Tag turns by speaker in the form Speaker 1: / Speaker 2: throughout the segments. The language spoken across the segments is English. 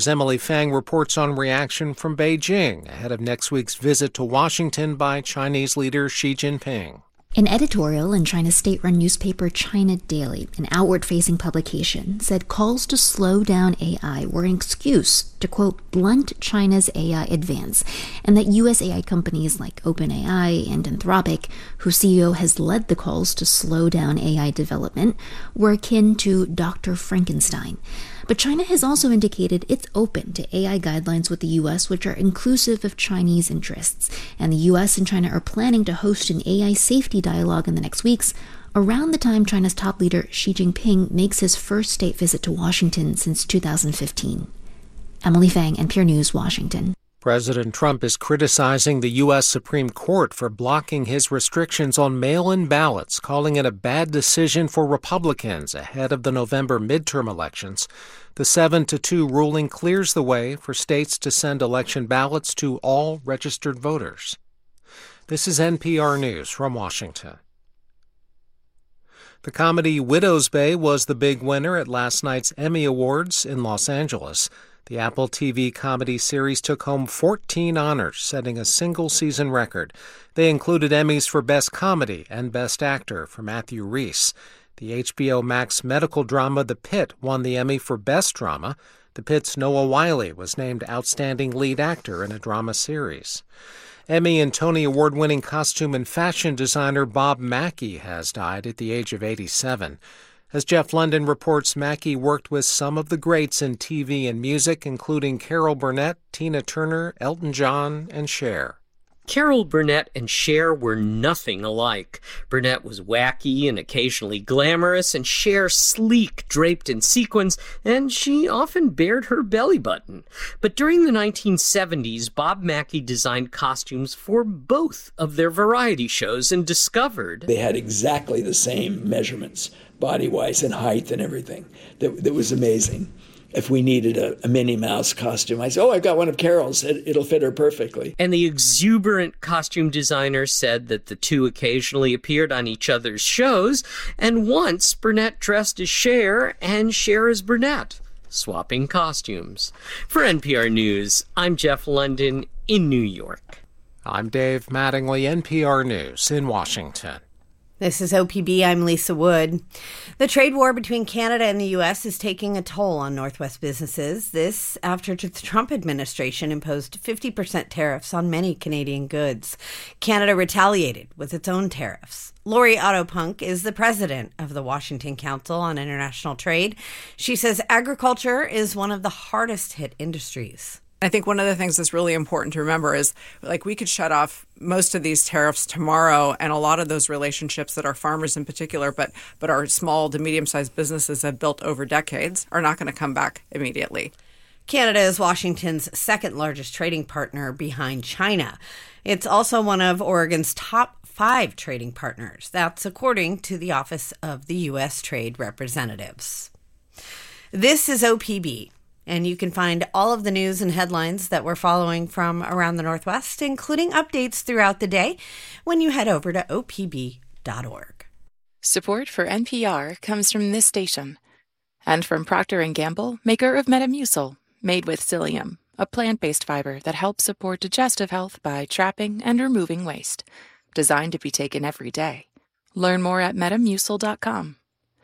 Speaker 1: Emily Fang reports on reaction from Beijing ahead of next week's visit to Washington by Chinese leader Xi Jinping.
Speaker 2: An editorial in China's state-run newspaper China Daily, an outward-facing publication, said calls to slow down AI were an excuse to, quote, blunt China's AI advance, and that U.S. AI companies like OpenAI and Anthropic, whose CEO has led the calls to slow down AI development, were akin to Dr. Frankenstein. But China has also indicated it's open to AI guidelines with the U.S., which are inclusive of Chinese interests. And the U.S. and China are planning to host an AI safety dialogue in the next weeks, around the time China's top leader Xi Jinping makes his first state visit to Washington since 2015. Emily Fang, NPR News, Washington.
Speaker 1: President Trump is criticizing the U.S. Supreme Court for blocking his restrictions on mail-in ballots, calling it a bad decision for Republicans ahead of the November midterm elections. The 7-2 ruling clears the way for states to send election ballots to all registered voters. This is NPR News from Washington. The comedy Widow's Bay was the big winner at last night's Emmy Awards in Los Angeles. The Apple TV comedy series took home 14 honors, setting a single-season record. They included Emmys for Best Comedy and Best Actor for Matthew Rhys. The HBO Max medical drama The Pitt won the Emmy for Best Drama. The Pitt's Noah Wyle was named Outstanding Lead Actor in a Drama Series. Emmy and Tony Award-winning costume and fashion designer Bob Mackie has died at the age of 87. As Jeff London reports, Mackie worked with some of the greats in TV and music, including Carol Burnett, Tina Turner, Elton John, and Cher.
Speaker 3: Carol Burnett and Cher were nothing alike. Burnett was wacky and occasionally glamorous, and Cher sleek, draped in sequins, and she often bared her belly button. But during the 1970s, Bob Mackie designed costumes for both of their variety shows and discovered
Speaker 4: they had exactly the same measurements, body-wise and height and everything. That was amazing. If we needed a Minnie Mouse costume, I said, I've got one of Carol's. It'll fit her perfectly.
Speaker 3: And the exuberant costume designer said that the two occasionally appeared on each other's shows, and once Burnett dressed as Cher and Cher as Burnett, swapping costumes. For NPR News, I'm Jeff London in New York.
Speaker 1: I'm Dave Mattingly, NPR News in Washington.
Speaker 5: This is OPB. I'm Lisa Wood. The trade war between Canada and the U.S. is taking a toll on Northwest businesses. This after the Trump administration imposed 50% tariffs on many Canadian goods. Canada retaliated with its own tariffs. Lori Ottopunk is the president of the Washington Council on International Trade. She says agriculture is one of the hardest hit industries.
Speaker 6: I think one of the things that's really important to remember is, we could shut off most of these tariffs tomorrow, and a lot of those relationships that our farmers in particular, but our small to medium-sized businesses have built over decades are not going to come back immediately.
Speaker 5: Canada is Washington's second largest trading partner behind China. It's also one of Oregon's top 5 trading partners. That's according to the Office of the U.S. Trade Representatives. This is OPB. And you can find all of the news and headlines that we're following from around the Northwest, including updates throughout the day, when you head over to opb.org.
Speaker 7: Support for NPR comes from this station and from Procter & Gamble, maker of Metamucil, made with psyllium, a plant-based fiber that helps support digestive health by trapping and removing waste. Designed to be taken every day. Learn more at Metamucil.com.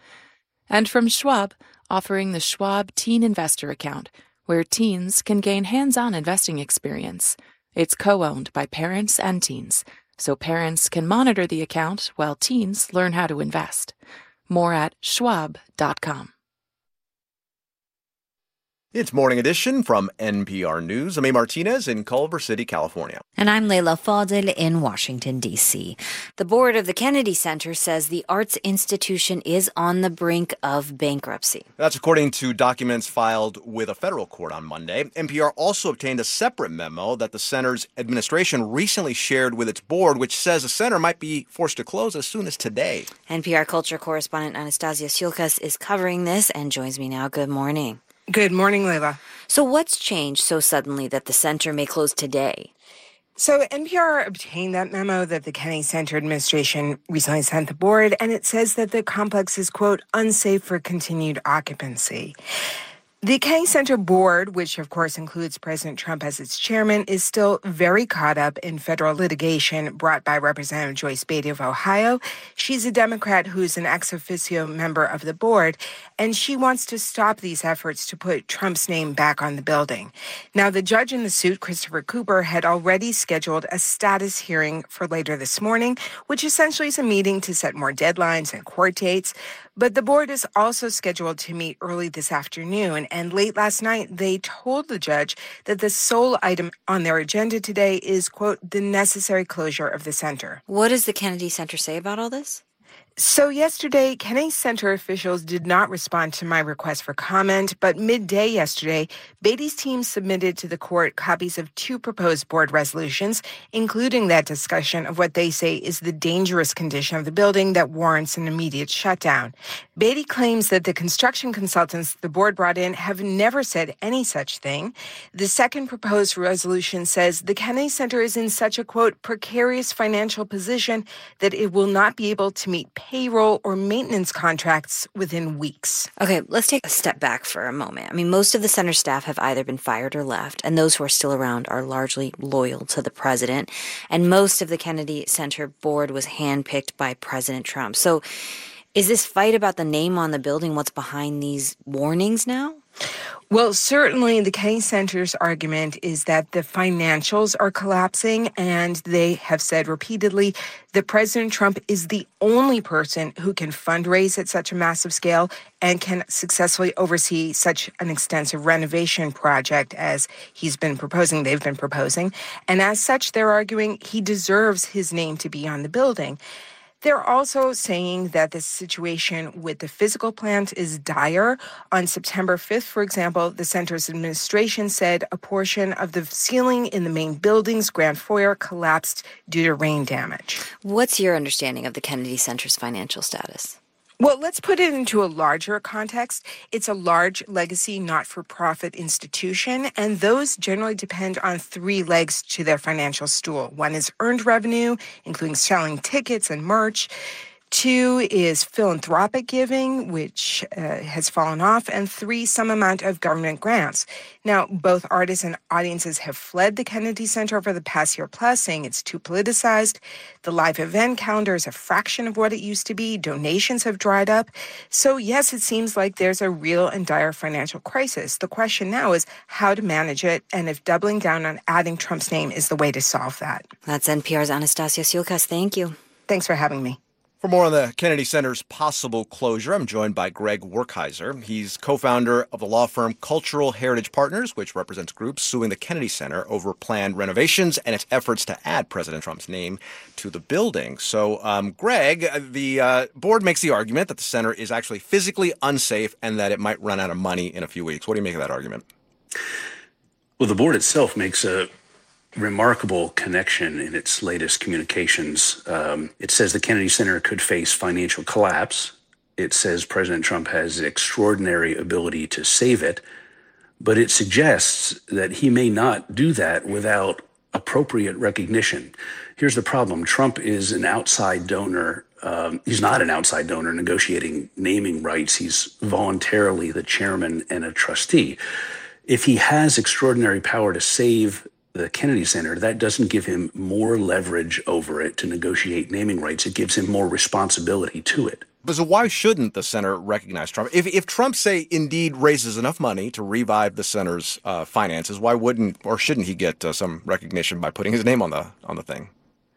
Speaker 7: And from Schwab, offering the Schwab Teen Investor Account, where teens can gain hands-on investing experience. It's co-owned by parents and teens, so parents can monitor the account while teens learn how to invest. More at schwab.com.
Speaker 8: It's Morning Edition from NPR News. I'm A. Martinez in Culver City, California.
Speaker 9: And I'm Leila Fadel in Washington, D.C. The board of the Kennedy Center says the arts institution is on the brink of bankruptcy.
Speaker 8: That's according to documents filed with a federal court on Monday. NPR also obtained a separate memo that the center's administration recently shared with its board, which says the center might be forced to close as soon as today.
Speaker 9: NPR culture correspondent Anastasia Sulkas is covering this and joins me now. Good morning.
Speaker 10: Good morning, Leila.
Speaker 9: So what's changed so suddenly that the center may close today?
Speaker 10: So NPR obtained that memo that the Kennedy Center administration recently sent the board, and it says that the complex is, quote, unsafe for continued occupancy. The Kennedy Center board, which of course includes President Trump as its chairman, is still very caught up in federal litigation brought by Representative Joyce Beatty of Ohio. She's a Democrat who's an ex officio member of the board, and she wants to stop these efforts to put Trump's name back on the building. Now, the judge in the suit, Christopher Cooper, had already scheduled a status hearing for later this morning, which essentially is a meeting to set more deadlines and court dates. But the board is also scheduled to meet early this afternoon. And late last night, they told the judge that the sole item on their agenda today is, quote, the necessary closure of the center.
Speaker 9: What does the Kennedy Center say about all this?
Speaker 10: So yesterday, Kennedy Center officials did not respond to my request for comment, but midday yesterday, Beatty's team submitted to the court copies of 2 proposed board resolutions, including that discussion of what they say is the dangerous condition of the building that warrants an immediate shutdown. Beatty claims that the construction consultants the board brought in have never said any such thing. The second proposed resolution says the Kennedy Center is in such a, quote, precarious financial position that it will not be able to meet payroll or maintenance contracts within weeks.
Speaker 9: Okay, let's take a step back for a moment. I mean, most of the center staff have either been fired or left, and those who are still around are largely loyal to the president. And most of the Kennedy Center board was handpicked by President Trump. So is this fight about the name on the building what's behind these warnings now?
Speaker 10: Well, certainly the Kennedy Center's argument is that the financials are collapsing, and they have said repeatedly that President Trump is the only person who can fundraise at such a massive scale and can successfully oversee such an extensive renovation project as they've been proposing. And as such, they're arguing he deserves his name to be on the building. They're also saying that the situation with the physical plant is dire. On September 5th, for example, the center's administration said a portion of the ceiling in the main building's grand foyer collapsed due to rain damage.
Speaker 9: What's your understanding of the Kennedy Center's financial status?
Speaker 10: Well, let's put it into a larger context. It's a large legacy not-for-profit institution, and those generally depend on 3 legs to their financial stool. One is earned revenue, including selling tickets and merch. 2 is philanthropic giving, which has fallen off, and 3, some amount of government grants. Now, both artists and audiences have fled the Kennedy Center over the past year plus, saying it's too politicized. The live event calendar is a fraction of what it used to be. Donations have dried up. So, yes, it seems like there's a real and dire financial crisis. The question now is how to manage it, and if doubling down on adding Trump's name is the way to solve that.
Speaker 9: That's NPR's Anastasia Siolkas. Thank you.
Speaker 10: Thanks for having me.
Speaker 8: For more on the Kennedy Center's possible closure, I'm joined by Greg Werkheiser. He's co-founder of the law firm Cultural Heritage Partners, which represents groups suing the Kennedy Center over planned renovations and its efforts to add President Trump's name to the building. So, Greg, the board makes the argument that the center is actually physically unsafe and that it might run out of money in a few weeks. What do you make of that argument?
Speaker 11: Well, the board itself makes a remarkable connection in its latest communications. It says the Kennedy Center could face financial collapse. It says President Trump has extraordinary ability to save it, but it suggests that he may not do that without appropriate recognition. Here's the problem. Trump is an outside donor. He's not an outside donor negotiating naming rights. He's voluntarily the chairman and a trustee. If he has extraordinary power to save the Kennedy Center, that doesn't give him more leverage over it to negotiate naming rights. It gives him more responsibility to it.
Speaker 8: But so why shouldn't the center recognize Trump? If Trump, say, indeed raises enough money to revive the center's finances, why wouldn't or shouldn't he get some recognition by putting his name on the thing?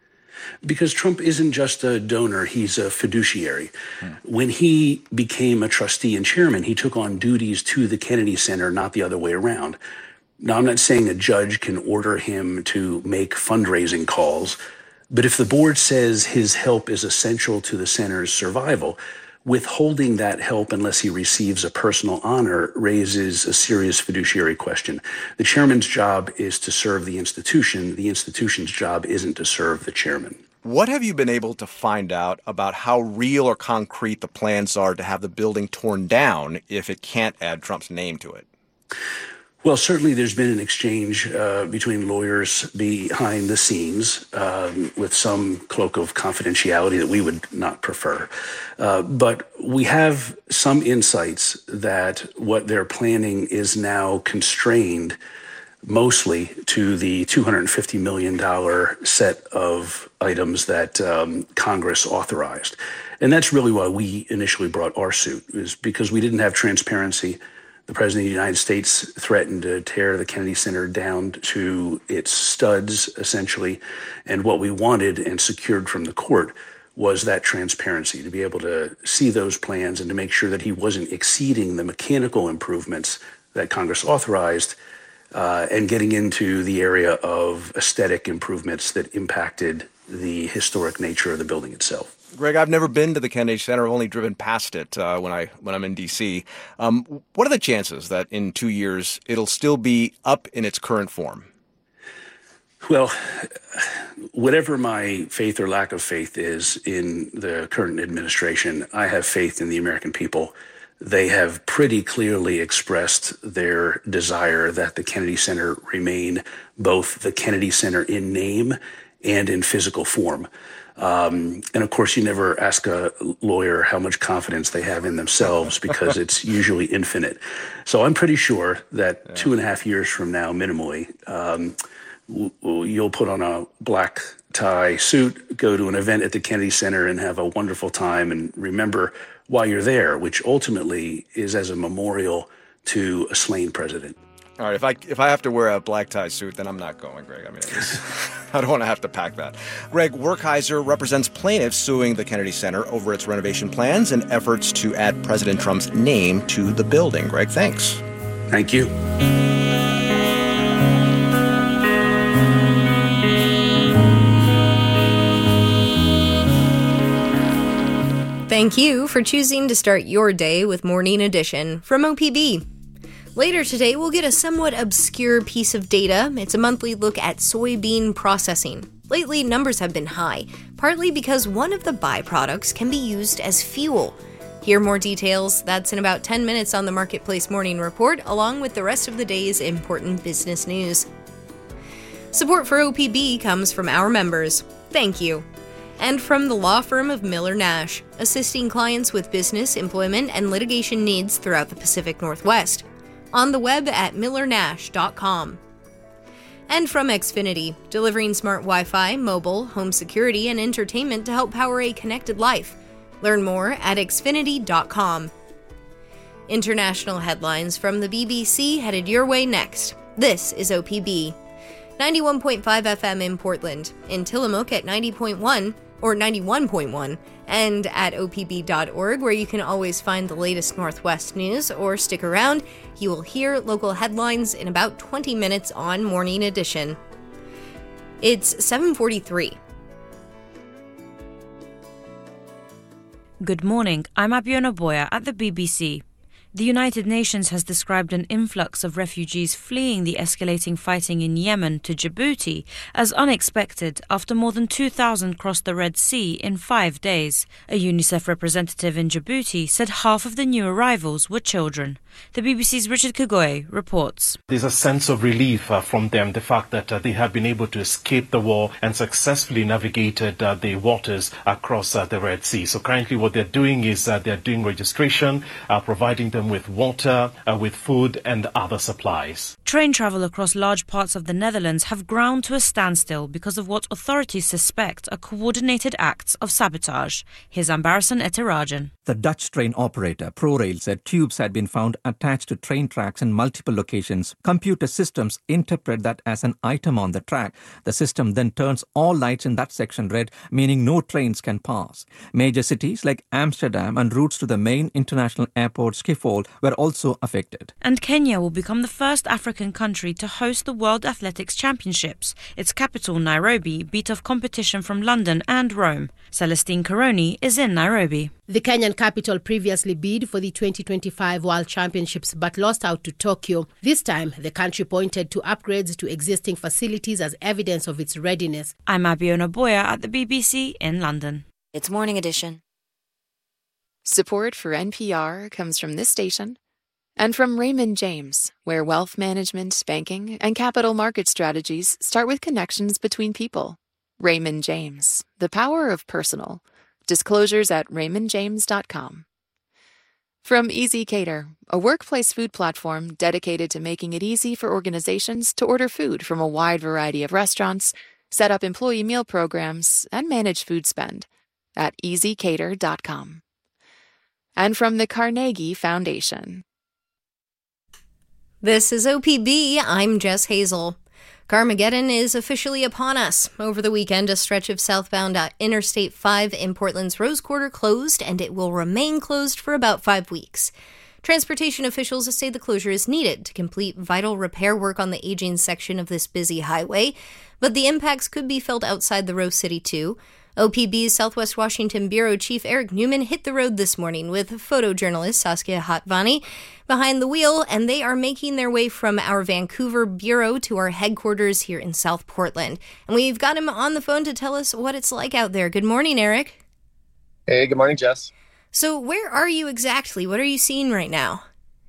Speaker 11: Because Trump isn't just a donor, he's a fiduciary. When he became a trustee and chairman, he took on duties to the Kennedy Center, not the other way around. Now, I'm not saying a judge can order him to make fundraising calls, but if the board says his help is essential to the center's survival, withholding that help unless he receives a personal honor raises a serious fiduciary question. The chairman's job is to serve the institution. The institution's job isn't to serve the chairman.
Speaker 8: What have you been able to find out about how real or concrete the plans are to have the building torn down if it can't add Trump's name to it?
Speaker 11: Well, certainly there's been an exchange between lawyers behind the scenes with some cloak of confidentiality that we would not prefer. But we have some insights that what they're planning is now constrained mostly to the $250 million set of items that Congress authorized. And that's really why we initially brought our suit, is because we didn't have transparency. The President of the United States threatened to tear the Kennedy Center down to its studs, essentially. And what we wanted and secured from the court was that transparency, to be able to see those plans and to make sure that he wasn't exceeding the mechanical improvements that Congress authorized and getting into the area of aesthetic improvements that impacted the historic nature of the building itself.
Speaker 8: Greg, I've never been to the Kennedy Center. I've only driven past it when I'm in D.C. What are the chances that in 2 years it'll still be up in its current form?
Speaker 11: Well, whatever my faith or lack of faith is in the current administration, I have faith in the American people. They have pretty clearly expressed their desire that the Kennedy Center remain both the Kennedy Center in name and in physical form. And of course, you never ask a lawyer how much confidence they have in themselves because it's usually infinite. So I'm pretty sure that 2.5 years from now, minimally, you'll put on a black tie suit, go to an event at the Kennedy Center and have a wonderful time and remember why you're there, which ultimately is as a memorial to a slain president.
Speaker 8: All right, if I have to wear a black tie suit, then I'm not going, Greg. I mean, I don't want to have to pack that. Greg Werkheiser represents plaintiffs suing the Kennedy Center over its renovation plans and efforts to add President Trump's name to the building. Greg, thanks.
Speaker 11: Thank you.
Speaker 12: Thank you for choosing to start your day with Morning Edition from OPB. Later today, we'll get a somewhat obscure piece of data. It's a monthly look at soybean processing. Lately, numbers have been high, partly because one of the byproducts can be used as fuel. Hear more details. That's in about 10 minutes on the Marketplace Morning Report, along with the rest of the day's important business news. Support for OPB comes from our members. Thank you. And from the law firm of Miller Nash, assisting clients with business, employment, and litigation needs throughout the Pacific Northwest. On the web at millernash.com. And from Xfinity, delivering smart Wi-Fi, mobile, home security, and entertainment to help power a connected life. Learn more at xfinity.com. International headlines from the BBC headed your way next. This is OPB. 91.5 FM in Portland, in Tillamook at 90.1 or 91.1, and at opb.org, where you can always find the latest Northwest news, or stick around. You will hear local headlines in about 20 minutes on Morning Edition. It's 7:43.
Speaker 13: Good morning, I'm Abiona Boya at the BBC. The United Nations has described an influx of refugees fleeing the escalating fighting in Yemen to Djibouti as unexpected after more than 2,000 crossed the Red Sea in 5 days. A UNICEF representative in Djibouti said half of the new arrivals were children. The BBC's Richard Kagoye reports.
Speaker 14: There's a sense of relief from them, the fact that they have been able to escape the war and successfully navigated the waters across the Red Sea. So currently what they're doing is they're doing registration, providing them with water, with food and other supplies.
Speaker 13: Train travel across large parts of the Netherlands have ground to a standstill because of what authorities suspect are coordinated acts of sabotage. Here's Ambarasan Etirajan.
Speaker 15: The Dutch train operator ProRail said tubes had been found attached to train tracks in multiple locations. Computer systems interpret that as an item on the track. The system then turns all lights in that section red, meaning no trains can pass. Major cities like Amsterdam and routes to the main international airport Schiphol were also affected.
Speaker 13: And Kenya will become the first African country to host the World Athletics Championships. Its capital, Nairobi, beat off competition from London and Rome. Celestine Karoni is in Nairobi.
Speaker 16: The Kenyan capital previously bid for the 2025 World Championships but lost out to Tokyo. This time, the country pointed to upgrades to existing facilities as evidence of its readiness.
Speaker 13: I'm Abiona Boya at the BBC in London.
Speaker 9: It's Morning Edition.
Speaker 7: Support for NPR comes from this station And from Raymond James, where wealth management, banking, and capital market strategies start with connections between people. Raymond James, the power of personal. Disclosures at raymondjames.com. From Easy Cater, a workplace food platform dedicated to making it easy for organizations to order food from a wide variety of restaurants, set up employee meal programs, and manage food spend at easycater.com. And from the Carnegie Foundation.
Speaker 12: This is OPB. I'm Jess Hazel. Carmageddon is officially upon us. Over the weekend, a stretch of southbound Interstate 5 in Portland's Rose Quarter closed, and it will remain closed for about 5 weeks. Transportation officials say the closure is needed to complete vital repair work on the aging section of this busy highway, but the impacts could be felt outside the Rose City, too. OPB's Southwest Washington Bureau Chief Eric Newman hit the road this morning with photojournalist Saskia Hatvani behind the wheel, and they are making their way from our Vancouver bureau to our headquarters here in South Portland. And we've got him on the phone to tell us what it's like out there. Good morning, Eric.
Speaker 17: Hey, good morning, Jess.
Speaker 12: So where are you exactly? What are you seeing right now?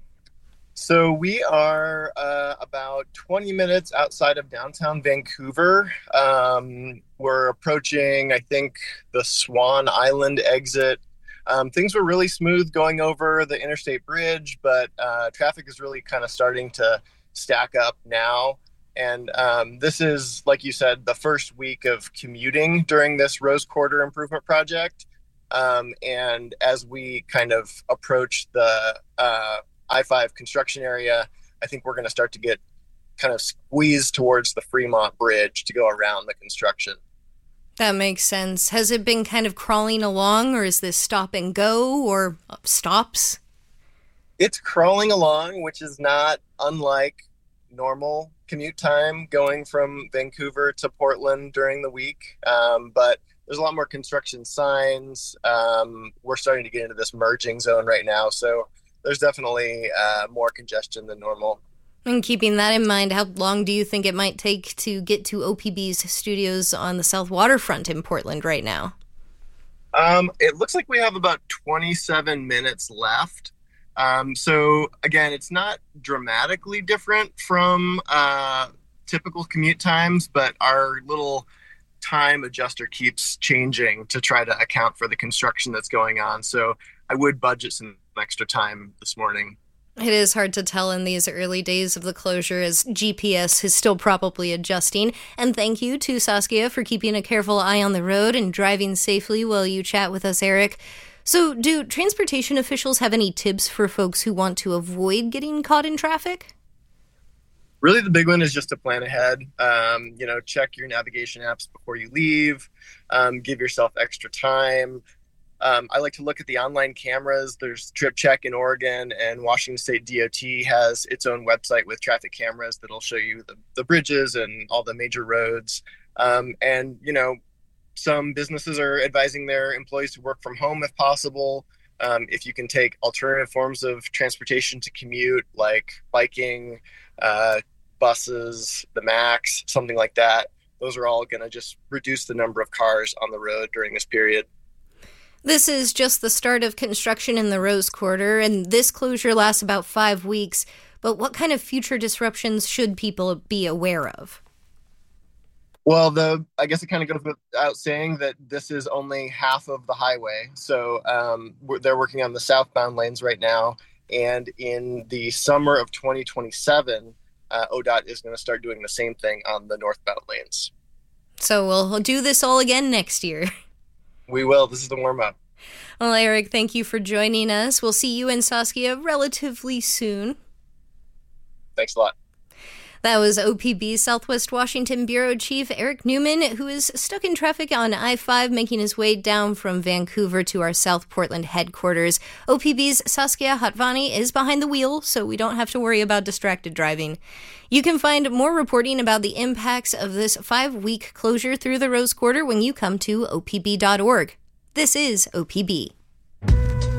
Speaker 17: So we are about 20 minutes outside of downtown Vancouver. We're approaching, I think, the Swan Island exit. Things were really smooth going over the interstate bridge, but traffic is really kind of starting to stack up now. And this is, like you said, the first week of commuting during this Rose Quarter improvement project. And as we kind of approach the I-5 construction area, I think we're going to start to get kind of squeezed towards the Fremont Bridge to go around the construction.
Speaker 12: That makes sense. Has it been kind of crawling along, or is this stop and go, or stops?
Speaker 17: It's crawling along, which is not unlike normal commute time going from Vancouver to Portland during the week. But there's a lot more construction signs. We're starting to get into this merging zone right now, so there's definitely more congestion than normal.
Speaker 12: And keeping that in mind, how long do you think it might take to get to OPB's studios on the South Waterfront in Portland right now?
Speaker 17: It looks like we have about 27 minutes left. So again, it's not dramatically different from typical commute times, but our little time adjuster keeps changing to try to account for the construction that's going on. So I would budget some extra time this morning.
Speaker 12: It is hard to tell in these early days of the closure, as GPS is still probably adjusting. And thank you to Saskia for keeping a careful eye on the road and driving safely while you chat with us, Eric. So do transportation officials have any tips for folks who want to avoid getting caught in traffic?
Speaker 17: Really, the big one is just to plan ahead. Check your navigation apps before you leave. Give yourself extra time. I like to look at the online cameras. There's TripCheck in Oregon, and Washington State DOT has its own website with traffic cameras that'll show you the bridges and all the major roads. Some businesses are advising their employees to work from home if possible. If you can take alternative forms of transportation to commute, like biking, buses, the MAX, something like that, those are all going to just reduce the number of cars on the road during this period.
Speaker 12: This is just the start of construction in the Rose Quarter, and this closure lasts about 5 weeks. But what kind of future disruptions should people be aware of?
Speaker 17: Well, I guess it kind of goes without saying that this is only half of the highway. So they're working on the southbound lanes right now. And in the summer of 2027, ODOT is going to start doing the same thing on the northbound lanes.
Speaker 12: So we'll do this all again next year.
Speaker 17: We will. This is the warm-up.
Speaker 12: Well, Eric, thank you for joining us. We'll see you and Saskia relatively soon.
Speaker 17: Thanks a lot.
Speaker 12: That was OPB Southwest Washington Bureau Chief Eric Newman, who is stuck in traffic on I-5, making his way down from Vancouver to our South Portland headquarters. OPB's Saskia Hatvani is behind the wheel, so we don't have to worry about distracted driving. You can find more reporting about the impacts of this 5-week closure through the Rose Quarter when you come to opb.org. This is OPB.